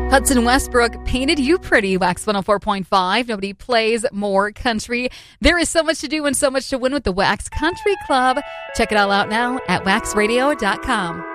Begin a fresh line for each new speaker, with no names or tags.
Hudson Westbrook painted you pretty. Wax 104.5. Nobody plays more country. There is so much to do and so much to win with the Wax Country Club. Check it all out now at waxradio.com.